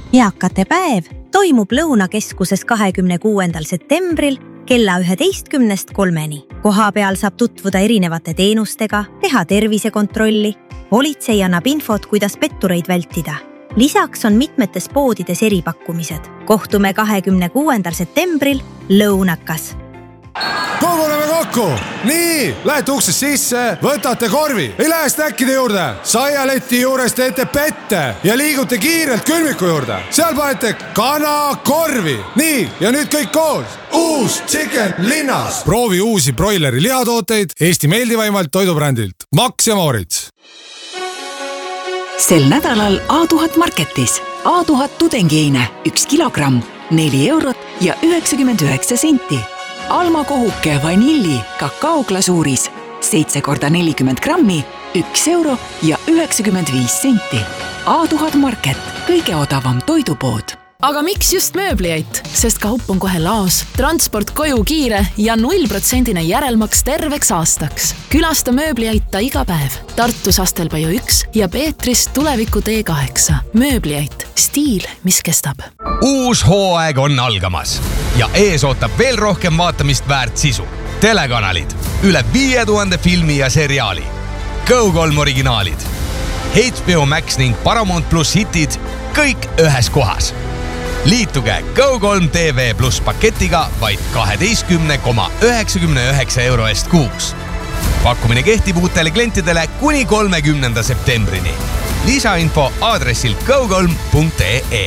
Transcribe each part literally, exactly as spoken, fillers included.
Eakate päev toimub Lõunakeskuses kahekümne kuuendal septembril kella üheteistkümnest kolmeni. Koha peal saab tutvuda erinevate teenustega, teha tervisekontrolli. Politsei annab infot, kuidas pettureid vältida. Lisaks on mitmetes poodides eripakkumised. Kohtume kahekümne kuuendal septembril Lõunakas. Koguleme kokku! Nii, lähete uksest sisse, võtate korvi. Ei lähe snäkkide juurde. Saialeti juures teete pette ja liigute kiirelt külmiku juurde. Seal panete kana korvi. Nii, ja nüüd kõik koos. Uus Chicken linnas. Proovi uusi broileri lihatooteid Eesti meeldivaimalt toidubrändilt. Max ja Moritz. Sel nädalal A tuhat Marketis. A tuhat tudengiine, üks kilogramm, neli eurot ja üheksakümmend üheksa senti. Alma kohuke vanilli kakaoglasuuris, seitse korda nelikümmend grammi, üks euro ja üheksakümmend viis senti. A tuhat Market, kõige odavam toidupood. Aga miks just mööbliait? Sest kaup on kohe laos, transport koju kiire ja null protsendine järelmaks terveks aastaks. Külasta mööbliaita iga päev. Tartus Astelpaju üks ja Peetris tuleviku tee kaheksa. Mööbliait. Stiil, mis kestab. Uus hooaeg on algamas ja ees ootab veel rohkem vaatamist väärt sisu. Telekanalid, üle viie tuhande filmi ja seriaali. Go kolm originaalid. H B O Max ning Paramount Plus hitid kõik ühes kohas. Liituge Go kolm T V plus paketiga vaid kaheteistkümne koma üheksakümne üheksa euro eest kuus. Pakkumine kehtib uutele klientidele kuni kolmekümnenda septembrini. Lisainfo aadressil go kolm punkt e e.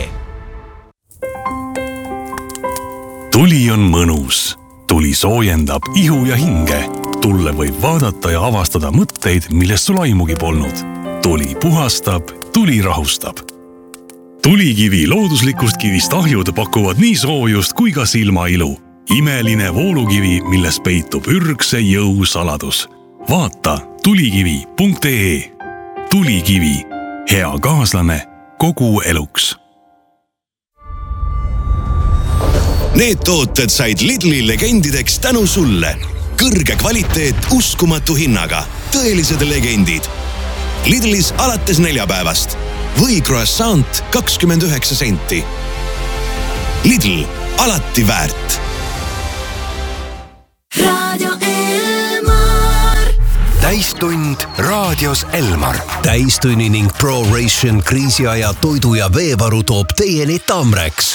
Tuli on mõnus. Tuli soojendab ihu ja hinge. Tulle võib vaadata ja avastada mõtteid, millest sul aimugi polnud. Tuli puhastab, tuli rahustab. Tulikivi looduslikust kivist ahjud pakuvad nii soojust kui ka silmailu. Imeline voolukivi, milles peitub ürgse jõu saladus. Vaata tulikivi punkt e e. Tulikivi. Hea kaaslane kogu eluks. Need tooted said Lidli legendideks tänu sulle. Kõrge kvaliteet uskumatu hinnaga. Tõelised legendid. Lidlis alates neljapäevast. Või croissant kakskümmend üheksa senti. Lidl, alati väärt. Radio Elmar. Täistund raadios Elmar. Täistunni ning ProRation kriisiaja toidu ja veevaru toob teieni Tamreks.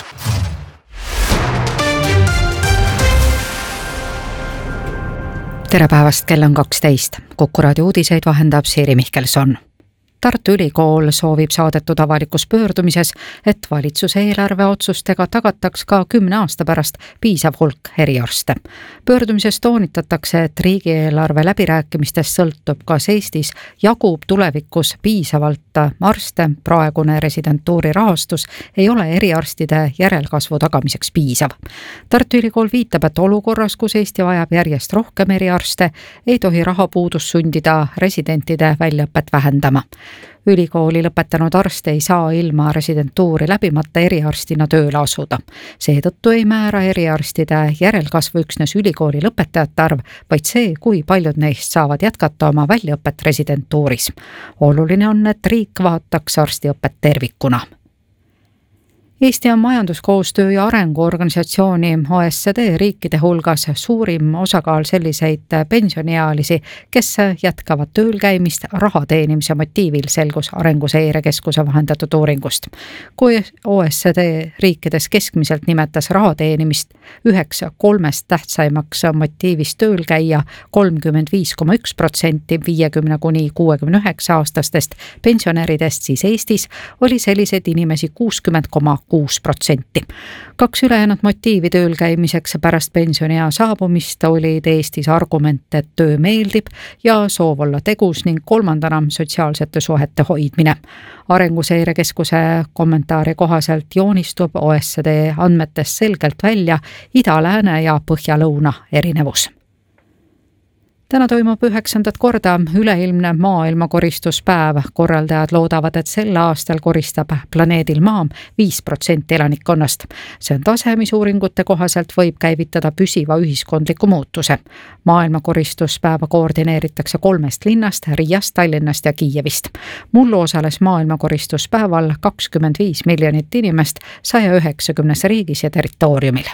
Tere päevast, kell on kaksteist. Kuku raadio uudiseid vahendab Siiri Mihkelson. Tartu Ülikool soovib saadetud avalikus pöördumises, et valitsuse eelarve otsustega tagataks ka kümne aasta pärast piisav hulk eriarste. Pöördumises toonitatakse, et riigieelarve läbirääkimistest sõltub, kas Eestis jagub tulevikus piisavalt arste. Praegune residentuuri rahastus ei ole eriarstide järelkasvu tagamiseks piisav. Tartu Ülikool viitab, et olukorras, kus Eesti vajab järjest rohkem eriarste, ei tohi rahapuudus sundida residentide väljaõpet vähendama. Ülikooli lõpetanud arste ei saa ilma residentuuri läbimata eriarstina tööle asuda. Seetõttu ei määra eriarstide järelkasvu üksnes ülikooli lõpetajate arv, vaid see, kui paljud neist saavad jätkata oma väljaõpet residentuuris. Oluline on, et riik vaataks arstiõpet tervikuna. Eesti on majanduskoostöö ja arenguorganisatsiooni O E C D riikide hulgas suurim osakaal selliseid pensioniealisi, kes jätkavad tööl käimist raha teenimise motiivil, selgus Arenguseire Keskuse vahendatud uuringust. Kui O E C D riikides keskmiselt nimetas raha teenimist üheks kolmest tähtsaimaks motiivist tööl käia kolmkümmend viis koma üks protsenti viiekümne kuni kuuekümne üheksa aastastest pensionäridest, siis Eestis oli selliseid inimesi kuuskümmend koma kuus protsenti. Kaks ülejäänud motiivi tööl käimiseks pärast pensioniea saabumist olid Eestis argument, et töö meeldib ja soov olla tegus ning kolmandana sotsiaalsete suhete hoidmine. Arenguseire Keskuse kommentaari kohaselt joonistub O E C D andmetest selgelt välja ida-lääne ja põhja-lõuna erinevus. täna toimub üheksandat korda üleilmne maailmakoristuspäev. Korraldajad loodavad, et sel aastal koristab planeedil Maa viis protsenti elanikkonnast. See on tase, mis uuringute kohaselt võib käivitada püsiva ühiskondliku muutuse. Maailmakoristuspäeva koordineeritakse kolmest linnast, Riiast, Tallinnast ja Kiievist. Mullu osales maailmakoristuspäeval kakskümmend viis miljonit inimest saja üheksakümnes riigis ja territooriumil.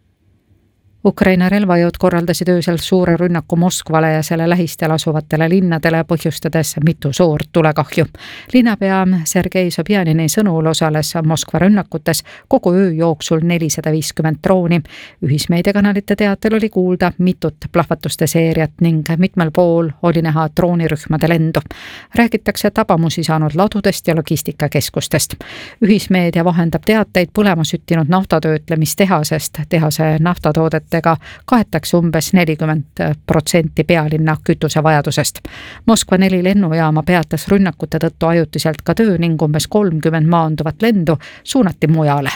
Ukraina relvajõud korraldasid öösel suure rünnaku Moskvale ja selle lähistel asuvatele linnadele, põhjustades mitu suurt tulekahju. Linnapea Sergei Sobjanini sõnul osales Moskva rünnakutes kogu öö jooksul nelisada viiskümmend drooni. Ühismeediakanalite teatel oli kuulda mitut plahvatuste seeriat ning mitmel pool oli näha droonirühmade lendu. Räägitakse tabamusi saanud ladudest ja logistikakeskustest. Ühismeedia vahendab teateid põlema süttinud naftatöötlemistehasest. Tehase naftatoodete kaetakse umbes nelikümmend protsenti pealinna kütusevajadusest. Moskva neli lennujaama peatas rünnakute tõttu ajutiselt ka töö ning umbes kolmkümmend maanduvat lendu suunati mujale.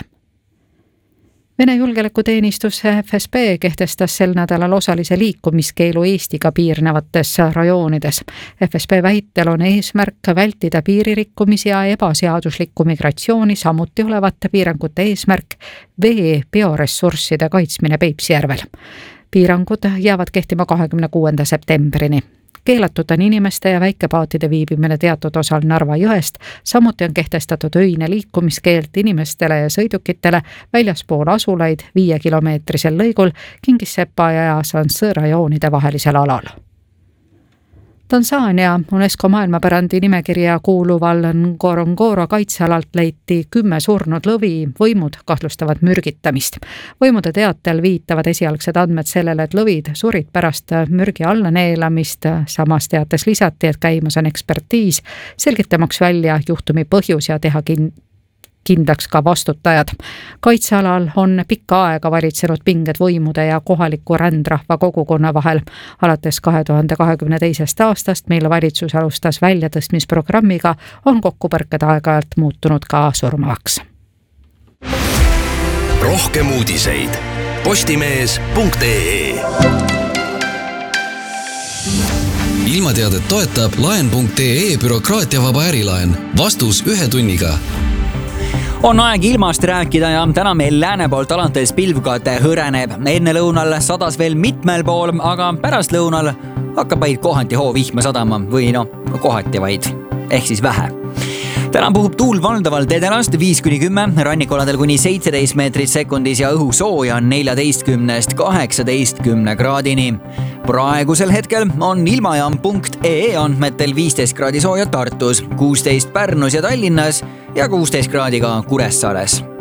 Vene julgeolekuteenistus F S B kehtestas sel nädalal osalise liikumiskeelu Eestiga piirnevates rajoonides. F S B väitel on eesmärk vältida piiririkkumisi ja ebaseaduslikku migratsiooni, samuti olevate piirangute eesmärk vee bioressursside kaitsmine Peipsijärvel. Piirangud jäävad kehtima kahekümne kuuenda septembrini. Keelatud on inimeste ja väikepaatide viibimine teatud osal Narva jõest, samuti on kehtestatud öine liikumiskeelt inimestele ja sõidukitele väljaspool asulaid viie kilomeetrisel lõigul Kingissepa ja Sansõ rajoonide vahelisel alal. Tansaania UNESCO maailmapärandi nimekirja kuuluval Ngorongoro kaitsealalt leiti kümme surnud lõvi, võimud kahtlustavad mürgitamist. Võimude teatel viitavad esialgsed andmed sellele, et lõvid surid pärast mürgi alla neelamist, samas teates lisati, et käimas on ekspertiis, selgitamaks välja juhtumi põhjus ja teha kin- kindlaks ka vastutajad. Kaitsealal on pikka aega valitsenud pinged võimude ja kohaliku rändrahva kogukonna vahel. Alates kahe tuhande kahekümne teisest aastast, mil valitsus alustas väljatõstmisprogrammiga, on kokkupõrked aeg-ajalt muutunud ka surmavaks. Rohkem uudiseid postimees punkt ee. Ilmateadet toetab laen punkt ee bürokraatiavaba ärilaen. Vastus ühe tunniga. On aeg ilmast rääkida ja täna meil lääne poolt alates pilvkate hõreneb. Enne lõunal sadas veel mitmel pool, aga pärast lõunal hakkab vaid kohati hoo vihma sadama või no kohati vaid, ehk siis vähe. Täna puhub tuul valdavalt edelast viis kuni kümme, rannikualadel kuni seitseteist meetrit sekundis ja õhu sooja neljateistkümnest kaheksateistkümne kraadini. Praegusel hetkel on ilmajaam punkt ee andmetel viisteist kraadi sooja Tartus, kuusteist Pärnus ja Tallinnas ja kuusteist kraadi ka Kuressaares.